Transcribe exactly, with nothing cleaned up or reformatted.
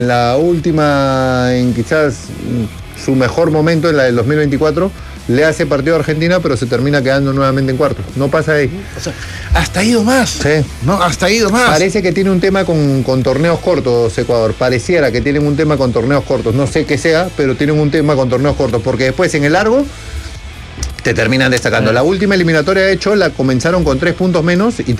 La última, en quizás su mejor momento, en la del dos mil veinticuatro, le hace partido a Argentina, pero se termina quedando nuevamente en cuartos. No pasa ahí. O sea, hasta ha ido más. Sí. No, hasta ha ido más. Parece que tiene un tema con, con torneos cortos, Ecuador. Pareciera que tienen un tema con torneos cortos. No sé qué sea, pero tienen un tema con torneos cortos. Porque después en el largo te terminan destacando. La última eliminatoria, de hecho, la comenzaron con tres puntos menos y